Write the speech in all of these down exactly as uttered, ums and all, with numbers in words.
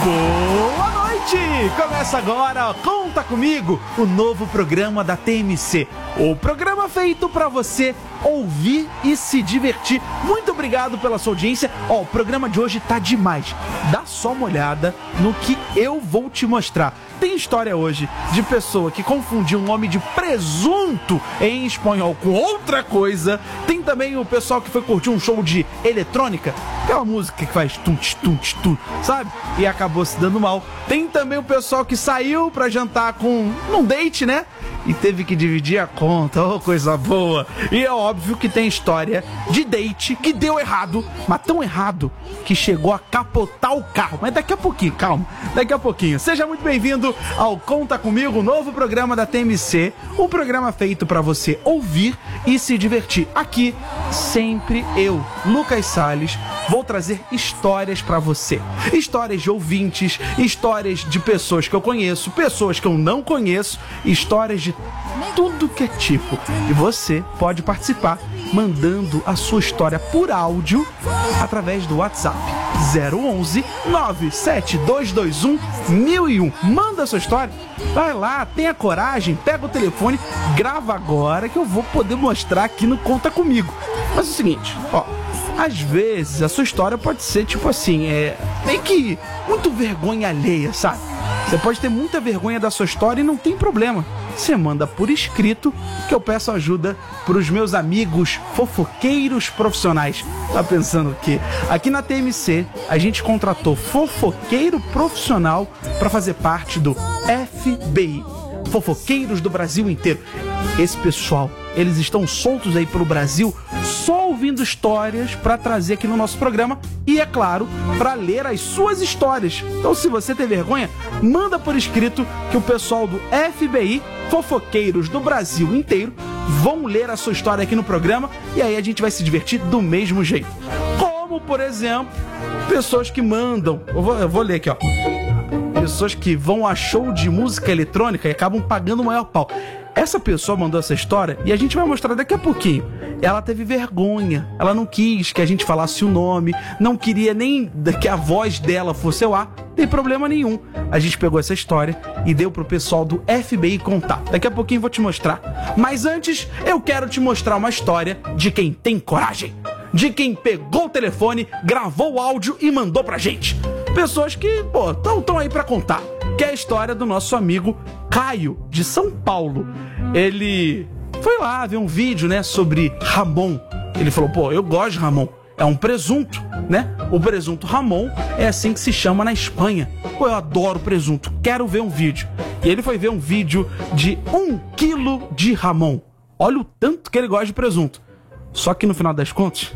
Boa noite! Começa agora, Conta Comigo, o novo programa da T M C. O programa feito para você ouvir e se divertir. Muito obrigado pela sua audiência. Ó, o programa de hoje tá demais. Dá só uma olhada no que eu vou te mostrar. Tem história hoje de pessoa que confundiu o nome de presunto em espanhol com outra coisa. Tem também o pessoal que foi curtir um show de eletrônica, aquela música que faz tum-tum, tum-tum, sabe? E acabou se dando mal. Tem também o pessoal que saiu pra jantar com um date, né? E teve que dividir a conta, oh, coisa boa. E é óbvio que tem história de date que deu errado, mas tão errado que chegou a capotar o carro. Mas daqui a pouquinho, calma, daqui a pouquinho. Seja muito bem-vindo ao Conta Comigo, novo programa da T M C. Um programa feito pra você ouvir e se divertir. Aqui, sempre eu, Lucas Salles, vou trazer histórias pra você. Histórias de ouvintes, histórias de pessoas que eu conheço, pessoas que eu não conheço, histórias de tudo que é tipo. E você pode participar mandando a sua história por áudio através do WhatsApp zero onze, nove sete dois dois um, mil e um. Manda a sua história, vai lá, tenha coragem, pega o telefone, grava agora que eu vou poder mostrar aqui no Conta Comigo. Mas é o seguinte, ó, às vezes a sua história pode ser tipo assim, é meio que muito vergonha alheia, sabe? Você pode ter muita vergonha da sua história e não tem problema. Você manda por escrito que eu peço ajuda pros meus amigos fofoqueiros profissionais. Tá pensando o quê? Aqui na T M C a gente contratou fofoqueiro profissional para fazer parte do F B I, Fofoqueiros do Brasil inteiro. Esse pessoal, eles estão soltos aí pelo Brasil, só ouvindo histórias para trazer aqui no nosso programa e, é claro, para ler as suas histórias. Então, se você tem vergonha, manda por escrito que o pessoal do F B I, Fofoqueiros do Brasil inteiro, vão ler a sua história aqui no programa e aí a gente vai se divertir do mesmo jeito. Como, por exemplo, pessoas que mandam... Eu vou, eu vou ler aqui, ó. Pessoas que vão a show de música eletrônica e acabam pagando o maior pau. Essa pessoa mandou essa história e a gente vai mostrar daqui a pouquinho. Ela teve vergonha, ela não quis que a gente falasse o nome, não queria nem que a voz dela fosse ao ar, não tem problema nenhum. A gente pegou essa história e deu pro pessoal do F B I contar. Daqui a pouquinho eu vou te mostrar. Mas antes, eu quero te mostrar uma história de quem tem coragem. De quem pegou o telefone, gravou o áudio e mandou pra gente. Pessoas que, pô, estão aí pra contar. Que é a história do nosso amigo Caio, de São Paulo. Ele foi lá ver um vídeo, né, sobre Ramon. Ele falou, pô, eu gosto de Ramon. É um presunto, né? O presunto Ramon é assim que se chama na Espanha. Pô, eu adoro presunto, quero ver um vídeo. E ele foi ver um vídeo de um quilo de Ramon. Olha o tanto que ele gosta de presunto. Só que no final das contas,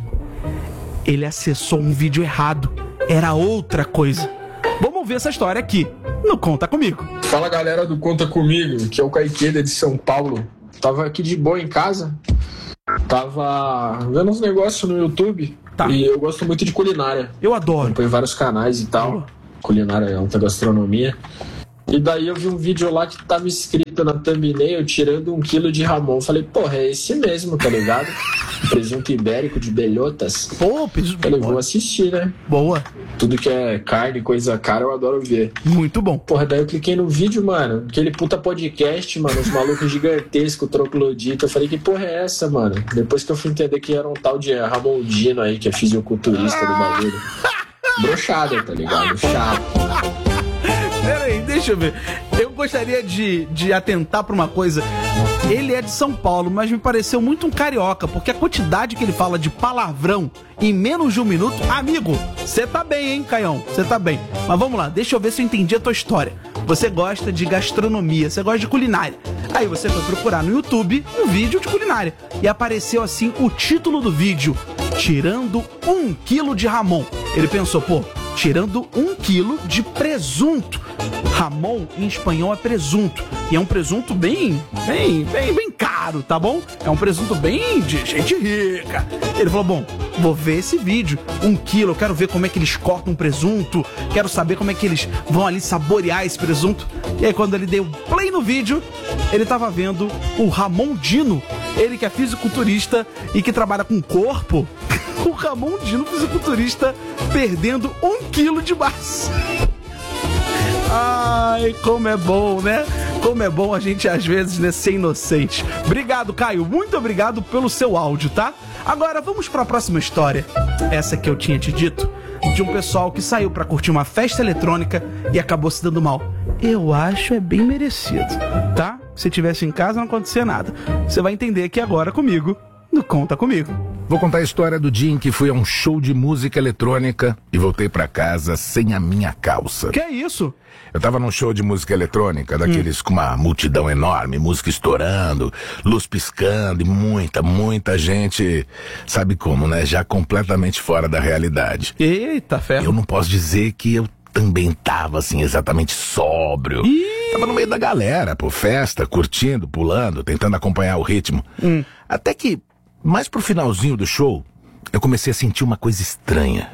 ele acessou um vídeo errado. Era outra coisa. Vamos ver essa história aqui no Conta Comigo. Fala, galera do Conta Comigo, que é o Caiqueda de São Paulo. Tava aqui de boa em casa, tava vendo uns negócios no YouTube. Tá. E eu gosto muito de culinária. Eu adoro. Acompanho vários canais e tal. Eu... Culinária, alta gastronomia. E daí eu vi um vídeo lá que tava escrito na thumbnail, tirando um quilo de Ramon. Falei, porra, é esse mesmo, tá ligado? Presunto ibérico de belhotas. Pô, presunto. Falei, vou assistir, né? Boa. Tudo que é carne, coisa cara, eu adoro ver. Muito bom. Porra, daí eu cliquei no vídeo, mano. Aquele puta podcast, mano. Os malucos gigantescos, troglodita. Eu falei, que porra é essa, mano? Depois que eu fui entender que era um tal de Ramondino aí, que é fisiculturista do bagulho. Broxada, tá ligado? Chato. Peraí, deixa eu ver. Eu gostaria de, de atentar pra uma coisa. Ele é de São Paulo, mas me pareceu muito um carioca, porque a quantidade que ele fala de palavrão em menos de um minuto... Amigo, você tá bem, hein, Caião? Você tá bem. Mas vamos lá, deixa eu ver se eu entendi a tua história. Você gosta de gastronomia, você gosta de culinária. Aí você foi procurar no YouTube um vídeo de culinária. E apareceu assim o título do vídeo: Tirando um quilo de Ramon. Ele pensou, pô, tirando um quilo de presunto. Ramon em espanhol é presunto. E é um presunto bem, bem, bem, bem caro, tá bom? É um presunto bem de gente rica. Ele falou, bom, vou ver esse vídeo. Um quilo, eu quero ver como é que eles cortam um presunto. Quero saber como é que eles vão ali saborear esse presunto. E aí quando ele deu play no vídeo, ele tava vendo o Ramondino. Ele que é fisiculturista e que trabalha com corpo. O Ramondino, fisiculturista, perdendo um quilo de massa. Ai, como é bom, né? Como é bom a gente, às vezes, né, ser inocente. Obrigado, Caio. Muito obrigado pelo seu áudio, tá? Agora, vamos para a próxima história. Essa que eu tinha te dito, de um pessoal que saiu para curtir uma festa eletrônica e acabou se dando mal. Eu acho é bem merecido, tá? Se tivesse em casa, não acontecia nada. Você vai entender aqui agora comigo, no Conta Comigo. Vou contar a história do dia em que fui a um show de música eletrônica e voltei pra casa sem a minha calça. Que é isso? Eu tava num show de música eletrônica, daqueles hum. com uma multidão enorme, música estourando, luz piscando e muita, muita gente, sabe como, né? Já completamente fora da realidade. Eita, ferro. Eu não posso dizer que eu também tava, assim, exatamente sóbrio. Ih. Tava no meio da galera, pô, festa, curtindo, pulando, tentando acompanhar o ritmo. Hum. Até que, mais pro finalzinho do show, eu comecei a sentir uma coisa estranha.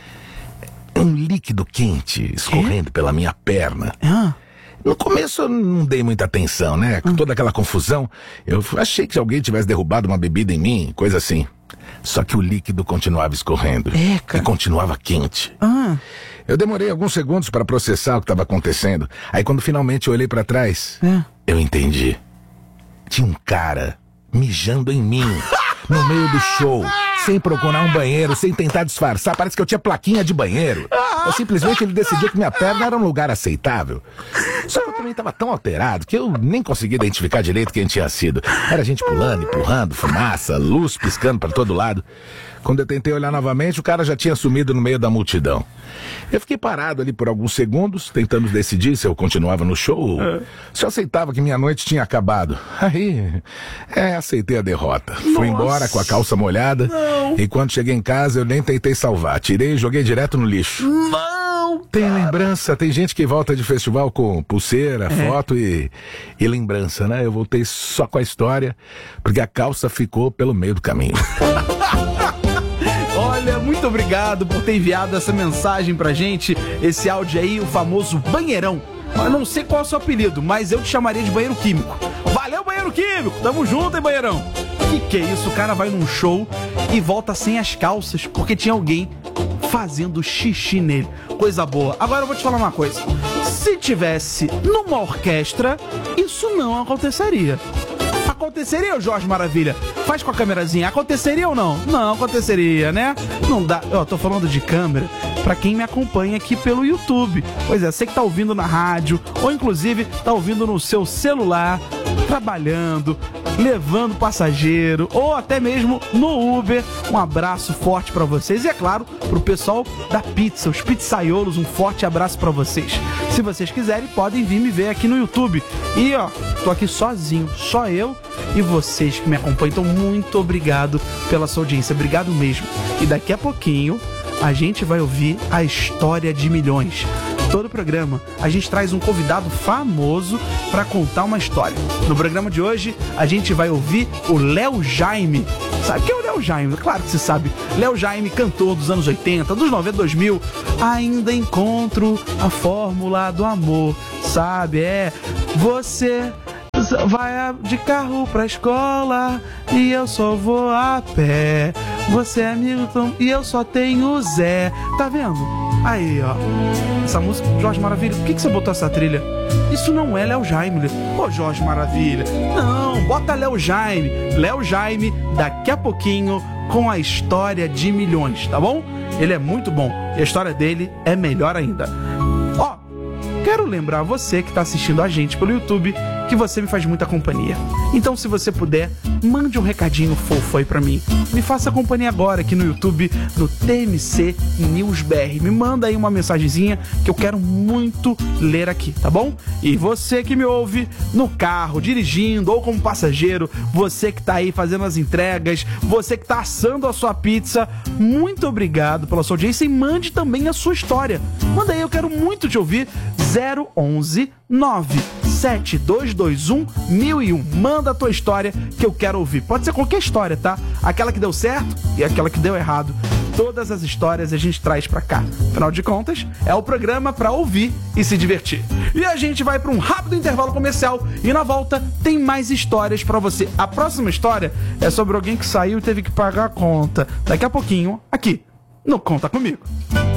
Um líquido quente escorrendo é? pela minha perna. Ah. No começo eu não dei muita atenção, né? Com toda aquela confusão, eu achei que alguém tivesse derrubado uma bebida em mim, coisa assim. Só que o líquido continuava escorrendo. Eca. E continuava quente. Ah. Eu demorei alguns segundos para processar o que estava acontecendo. Aí quando finalmente eu olhei para trás, é. eu entendi. Tinha um cara mijando em mim, no meio do show, sem procurar um banheiro, sem tentar disfarçar. Parece que eu tinha plaquinha de banheiro. Ou simplesmente ele decidiu que minha perna era um lugar aceitável. Só que eu também estava tão alterado que eu nem consegui identificar direito quem tinha sido. Era gente pulando, empurrando, fumaça, luz piscando para todo lado. Quando eu tentei olhar novamente, o cara já tinha sumido no meio da multidão. Eu fiquei parado ali por alguns segundos, tentando decidir se eu continuava no show ou é. se eu aceitava que minha noite tinha acabado. Aí, é, aceitei a derrota. Nossa. Fui embora com a calça molhada. Não. E quando cheguei em casa, eu nem tentei salvar. Tirei e joguei direto no lixo. Não! Tem cara. lembrança, tem gente que volta de festival com pulseira, é. foto e, e lembrança, né? Eu voltei só com a história, porque a calça ficou pelo meio do caminho. Olha, muito obrigado por ter enviado essa mensagem pra gente, esse áudio aí, o famoso banheirão. Eu não sei qual é o seu apelido, mas eu te chamaria de banheiro químico. Valeu, banheiro químico! Tamo junto, hein, banheirão? Que que é isso? O cara vai num show e volta sem as calças porque tinha alguém fazendo xixi nele. Coisa boa. Agora eu vou te falar uma coisa. Se tivesse numa orquestra, isso não aconteceria. Aconteceria, Jorge Maravilha? Faz com a câmerazinha. Aconteceria ou não? Não aconteceria, né? Não dá. Eu tô falando de câmera pra quem me acompanha aqui pelo YouTube. Pois é, você que tá ouvindo na rádio, ou inclusive tá ouvindo no seu celular, trabalhando, levando passageiro, ou até mesmo no Uber. Um abraço forte pra vocês. E é claro, pro pessoal da pizza, os pizzaiolos, um forte abraço pra vocês. Se vocês quiserem, podem vir me ver aqui no YouTube. E ó, tô aqui sozinho, só eu e vocês que me acompanham. Então, muito obrigado pela sua audiência, obrigado mesmo. E daqui a pouquinho a gente vai ouvir a história de milhões. Todo o programa a gente traz um convidado famoso para contar uma história. No programa de hoje a gente vai ouvir o Léo Jaime. Sabe quem é o Léo Jaime? Claro que você sabe. Léo Jaime, cantor dos anos oitenta, dos noventa, dois mil. Ainda encontro a fórmula do amor. Sabe, é você vai de carro pra escola e eu só vou a pé. Você é Milton e eu só tenho Zé. Tá vendo? Aí, ó. Essa música, Jorge Maravilha, por que, que você botou essa trilha? Isso não é Léo Jaime. Ô, Jorge Maravilha. Não, bota Léo Jaime. Léo Jaime, daqui a pouquinho, com a história de milhões, tá bom? Ele é muito bom. E a história dele é melhor ainda. Ó, quero lembrar você que tá assistindo a gente pelo YouTube que você me faz muita companhia. Então, se você puder, mande um recadinho fofo aí pra mim. Me faça companhia agora aqui no YouTube, no T M C News B R. Me manda aí uma mensagenzinha que eu quero muito ler aqui, tá bom? E você que me ouve no carro, dirigindo ou como passageiro, você que tá aí fazendo as entregas, você que tá assando a sua pizza, muito obrigado pela sua audiência e mande também a sua história. Manda aí, eu quero muito te ouvir. zero onze nove sete dois dois um mil e um. Manda a tua história que eu quero ouvir. Pode ser qualquer história, tá? Aquela que deu certo e aquela que deu errado. Todas as histórias a gente traz pra cá. Afinal de contas, é o programa pra ouvir e se divertir. E a gente vai pra um rápido intervalo comercial e na volta tem mais histórias pra você. A próxima história é sobre alguém que saiu e teve que pagar a conta. Daqui a pouquinho, aqui no Conta Comigo.